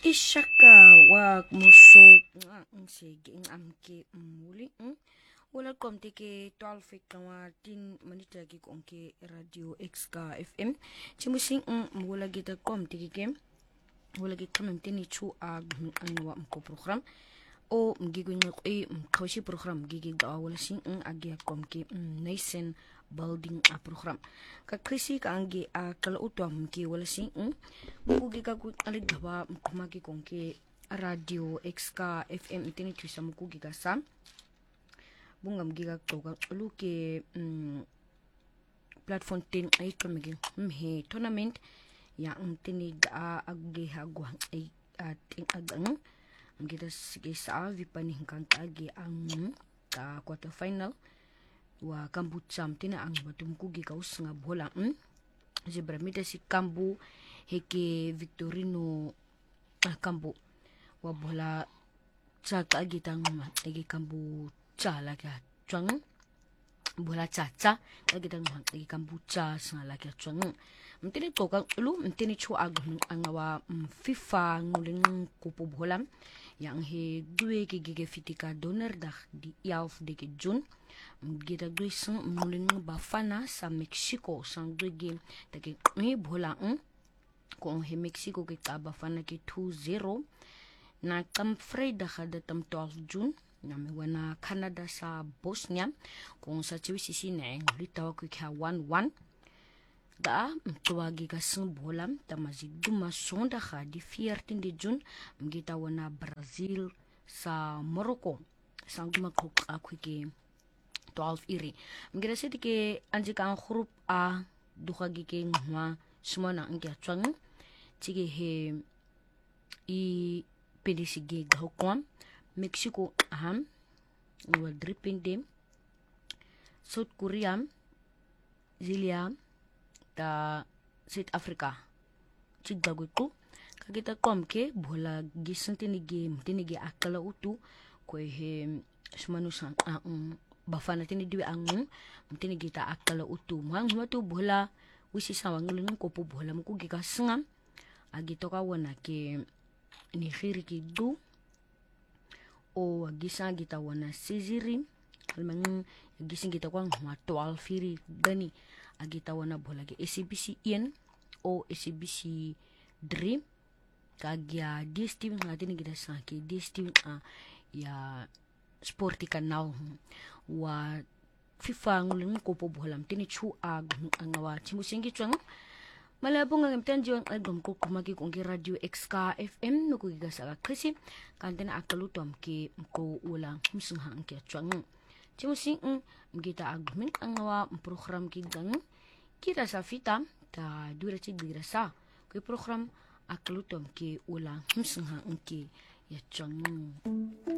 Ishaka wa muso sige amke muli wala komte ke 12 kawa tin manita ki konke radio XK FM chimusing wala kita komte ke wala kita mamtini chu ag anwa mko program o mgigwin ko mkawshi program gigig da wala sing agya komke naisen building a program ka krisi ka angi a kala utwa mki wala sing mugi ka ku alig dawa mkumaki konke radio XK FM tini twisa mugi ka sam bunga mgiga toga luke platform tin ay kamigi mhe tournament ya tini ga agge hagwa ay ating agang mgida sige sa vipani hingkang agi ang ka quarter final wa kambu cham tina ang batumkugi kaus nga bola zebra mita si kambu heke Victorino kambu wa bola cha agi tang agi kambu cha la ka chwang bola cha agi tang agi kambu cha sa la ka chwang mtini toka lu mtini chu ag angawa FIFA nguling kupo bola yang he due ke gige fitika donderdag di 11 de June gita grisang mulin Bafana sa Mexico sang dugi take ni bola kung he Mexico ke Bafana ke 2-0 na kam Friday kada tam 12 June na wana Canada sa Bosnia kung sa chiwisisi na litaw ko ka 1-1 da mtuwagi ka sang bola tamazi duma sonda ka di 14 de June mgita wana Brazil sa Morocco sang duma kuk ke 12 iri mgira seti ke anjika ang huruf a dukhagi ke ngwa sumana angya chwang chige he i pedisige gahkwam Mexico aham wa dripping dem South Korea Zilia ta South Africa chigdagutu kagita komke bola gisanti ni game tinigi akala utu ko he sumanu sang Bafana tini diwi ang tini kita akala utu mang matu bola wisi sawang ngulun ko po bola mo kugi kasngam agito ka wana ke ni khiri ki du o agisa kita wana siziri almang agising kita kwang ma 12 firi gani agita wana bola ke SCBC yen o SCBC dream kagya DSTV ngatin kita sa ke DSTV ya sporty kanal wa FIFA nguling ko po bolam tini chu ag angawa chimusingi chwang malabong ang tanjiwan album ko kumagi kung radio XK FM no kugiga sa kasi kanten akalutom ki ko ulang musungha ang kya chwang chimusing mgita agmin angawa program ki gang kira sa fita ta dura chi dira sa ko program akalutom ki ulang musungha ang ki ya chwang